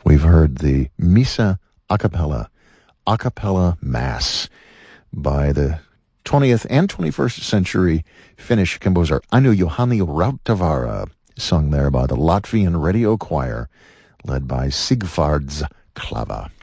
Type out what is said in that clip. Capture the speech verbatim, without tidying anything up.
We've heard the Missa a cappella, a cappella mass by the twentieth and twenty-first century Finnish composer Anu Juhani Rautavaara, sung there by the Latvian Radio Choir, led by Sigvards Klava.